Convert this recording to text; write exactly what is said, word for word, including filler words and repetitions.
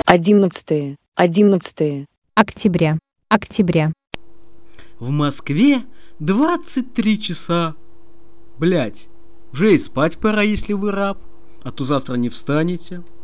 одиннадцатое, одиннадцатое октября, октября. В Москве двадцать три часа. Блять, уже и спать пора, если вы раб, а то завтра не встанете.